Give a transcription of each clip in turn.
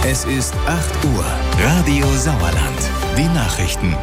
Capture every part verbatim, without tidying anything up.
Es ist acht Uhr. Radio Sauerland. Die Nachrichten.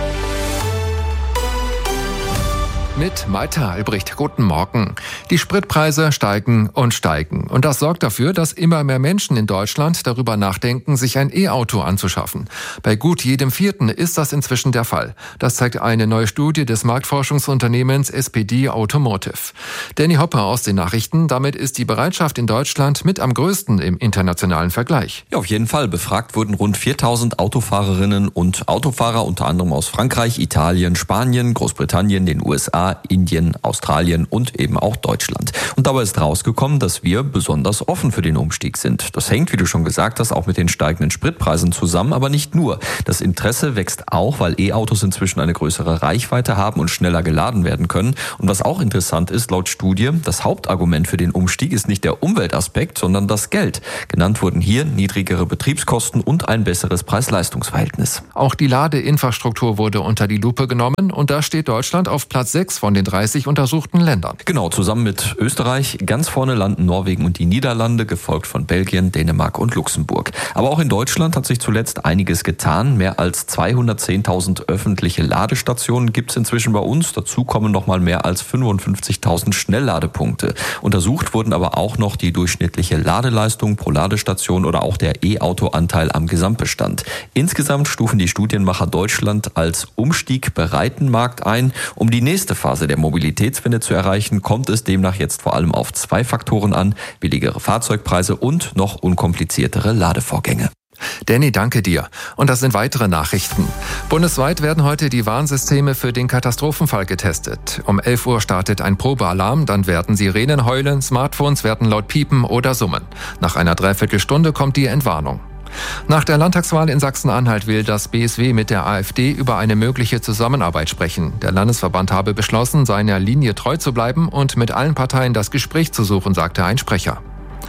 Mit Maita Albrecht, guten Morgen. Die Spritpreise steigen und steigen. Und das sorgt dafür, dass immer mehr Menschen in Deutschland darüber nachdenken, sich ein E-Auto anzuschaffen. Bei gut jedem Vierten ist das inzwischen der Fall. Das zeigt eine neue Studie des Marktforschungsunternehmens S P D Automotive. Danny Hopper aus den Nachrichten. Damit ist die Bereitschaft in Deutschland mit am größten im internationalen Vergleich. Ja, auf jeden Fall. Befragt wurden rund viertausend Autofahrerinnen und Autofahrer, unter anderem aus Frankreich, Italien, Spanien, Großbritannien, den U S A, Indien, Australien und eben auch Deutschland. Und dabei ist rausgekommen, dass wir besonders offen für den Umstieg sind. Das hängt, wie du schon gesagt hast, auch mit den steigenden Spritpreisen zusammen, aber nicht nur. Das Interesse wächst auch, weil E-Autos inzwischen eine größere Reichweite haben und schneller geladen werden können. Und was auch interessant ist, laut Studie, das Hauptargument für den Umstieg ist nicht der Umweltaspekt, sondern das Geld. Genannt wurden hier niedrigere Betriebskosten und ein besseres Preis-Leistungs-Verhältnis. Auch die Ladeinfrastruktur wurde unter die Lupe genommen und da steht Deutschland auf Platz sechs von den dreißig untersuchten Ländern. Genau, zusammen mit Österreich. Ganz vorne landen Norwegen und die Niederlande, gefolgt von Belgien, Dänemark und Luxemburg. Aber auch in Deutschland hat sich zuletzt einiges getan. Mehr als zweihundertzehntausend öffentliche Ladestationen gibt es inzwischen bei uns. Dazu kommen noch mal mehr als fünfundfünfzigtausend Schnellladepunkte. Untersucht wurden aber auch noch die durchschnittliche Ladeleistung pro Ladestation oder auch der E-Auto-Anteil am Gesamtbestand. Insgesamt stufen die Studienmacher Deutschland als umstiegbereiten Markt ein. Um die nächste Phase der Mobilitätswende zu erreichen, kommt es demnach jetzt vor allem auf zwei Faktoren an: billigere Fahrzeugpreise und noch unkompliziertere Ladevorgänge. Danny, danke dir. Und das sind weitere Nachrichten. Bundesweit werden heute die Warnsysteme für den Katastrophenfall getestet. Um elf Uhr startet ein Probealarm, dann werden Sirenen heulen, Smartphones werden laut piepen oder summen. Nach einer Dreiviertelstunde kommt die Entwarnung. Nach der Landtagswahl in Sachsen-Anhalt will das B S W mit der AfD über eine mögliche Zusammenarbeit sprechen. Der Landesverband habe beschlossen, seiner Linie treu zu bleiben und mit allen Parteien das Gespräch zu suchen, sagte ein Sprecher.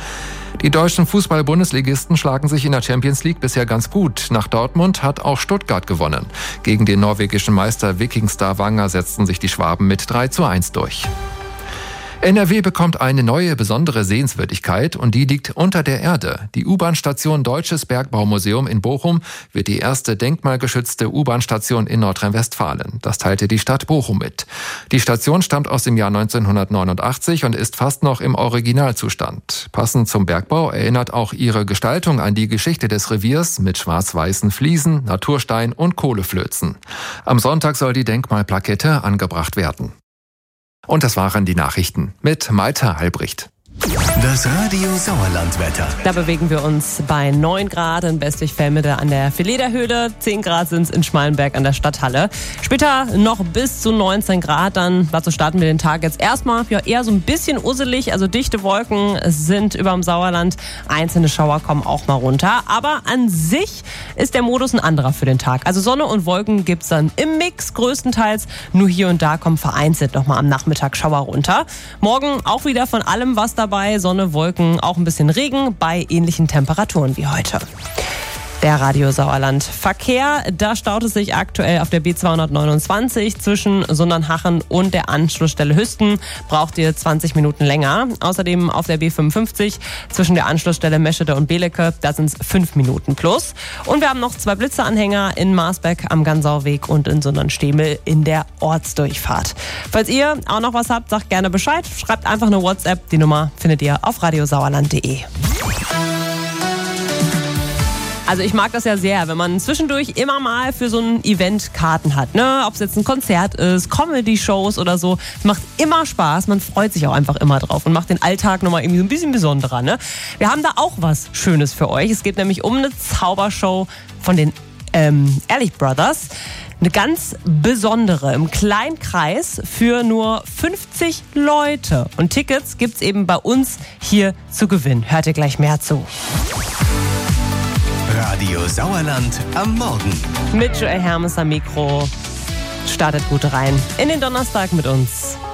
Die deutschen Fußball-Bundesligisten schlagen sich in der Champions League bisher ganz gut. Nach Dortmund hat auch Stuttgart gewonnen. Gegen den norwegischen Meister Viking Stavanger setzten sich die Schwaben mit drei zu eins durch. N R W bekommt eine neue besondere Sehenswürdigkeit und die liegt unter der Erde. Die U-Bahn-Station Deutsches Bergbaumuseum in Bochum wird die erste denkmalgeschützte U-Bahn-Station in Nordrhein-Westfalen. Das teilte die Stadt Bochum mit. Die Station stammt aus dem Jahr neunzehnhundertneunundachtzig und ist fast noch im Originalzustand. Passend zum Bergbau erinnert auch ihre Gestaltung an die Geschichte des Reviers mit schwarz-weißen Fliesen, Naturstein und Kohleflözen. Am Sonntag soll die Denkmalplakette angebracht werden. Und das waren die Nachrichten mit Maita Albrecht. Das Radio Sauerland-Wetter. Da bewegen wir uns bei neun Grad in Bestwig-Fellmede an der Verlederhöhle. zehn Grad sind es in Schmalenberg an der Stadthalle. Später noch bis zu neunzehn Grad. Dann, dazu starten wir den Tag jetzt erstmal ja, eher so ein bisschen usselig. Also dichte Wolken sind über dem Sauerland. Einzelne Schauer kommen auch mal runter. Aber an sich ist der Modus ein anderer für den Tag. Also Sonne und Wolken gibt's dann im Mix größtenteils. Nur hier und da kommen vereinzelt nochmal am Nachmittag Schauer runter. Morgen auch wieder von allem was dabei. Sonne, Wolken, auch ein bisschen Regen bei ähnlichen Temperaturen wie heute. Der Radio Sauerland Verkehr, da staut es sich aktuell auf der B zweihundertneunundzwanzig zwischen Sundernhachen und der Anschlussstelle Hüsten. Braucht ihr zwanzig Minuten länger. Außerdem auf der B fünfundfünfzig zwischen der Anschlussstelle Meschede und Belecke, da sind es fünf Minuten plus. Und wir haben noch zwei Blitzeanhänger in Marsbeck am Gansauweg und in Sundern-Stemel in der Ortsdurchfahrt. Falls ihr auch noch was habt, sagt gerne Bescheid. Schreibt einfach eine WhatsApp. Die Nummer findet ihr auf radiosauerland punkt de. Also ich mag das ja sehr, wenn man zwischendurch immer mal für so ein Event Karten hat, ne? Ob es jetzt ein Konzert ist, Comedy-Shows oder so. Es macht immer Spaß, man freut sich auch einfach immer drauf und macht den Alltag nochmal irgendwie so ein bisschen besonderer, ne? Wir haben da auch was Schönes für euch. Es geht nämlich um eine Zaubershow von den ähm, Ehrlich Brothers. Eine ganz besondere, im kleinen Kreis für nur fünfzig Leute. Und Tickets gibt's eben bei uns hier zu gewinnen. Hört ihr gleich mehr zu. Radio Sauerland am Morgen. Mit Joel Hermes am Mikro. Startet gut rein in den Donnerstag mit uns.